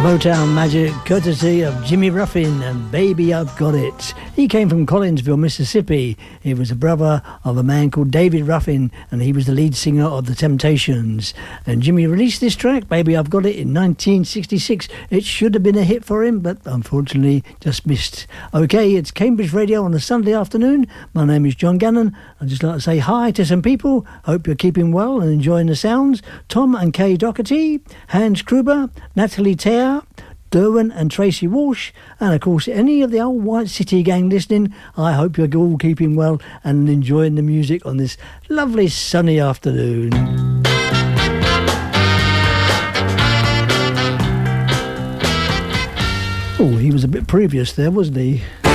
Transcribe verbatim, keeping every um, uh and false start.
Motown Magic, courtesy of Jimmy Ruffin and Baby I've Got It. He came from Collinsville, Mississippi. He was a brother of a man called David Ruffin, and he was the lead singer of The Temptations. And Jimmy released this track, Baby I've Got It, in nineteen sixty-six. It should have been a hit for him, but unfortunately just missed. Okay, it's Cambridge Radio on a Sunday afternoon. My name is John Gannon. I'd just like to say hi to some people. Hope you're keeping well and enjoying the sounds. Tom and Kay Doherty, Hans Kruber, Natalie Tear, Derwin and Tracy Walsh, and of course any of the old White City gang listening. I hope you're all keeping well and enjoying the music on this lovely sunny afternoon. Oh, he was a bit previous there, wasn't he?